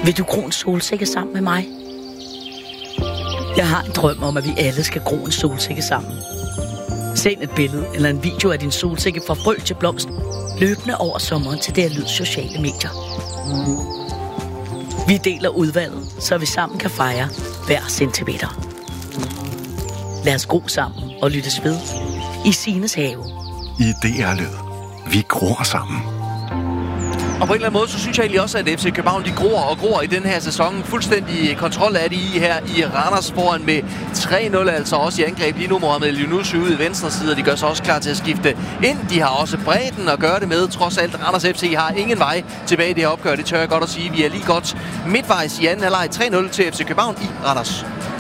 Vil du gro en solsikke sammen med mig? Jeg har en drøm om, at vi alle skal gro en solsikke sammen. Send et billede eller en video af din solsikke fra frø til blomst, løbende over sommeren til det her lyd sociale medier. Vi deler udvalget, så vi sammen kan fejre hver centimeter. Lad os gro sammen og lyttes ved i Signes have. I DR-lyd. Vi gror sammen. Og på en eller anden måde, så synes jeg egentlig også, at FC København, de gror i den her sæson. Fuldstændig kontrol af de her i Randers foran med 3-0, altså også i angreb. Lige nu Mohamed El Younousi ude i venstre side, og de gør sig også klar til at skifte ind. De har også bredden at gøre det med. Trods alt, Randers FC har ingen vej tilbage i det her opgør. Det tør jeg godt at sige. Vi er lige godt midtvejs i anden halvleg. 3-0 til FC København i Randers.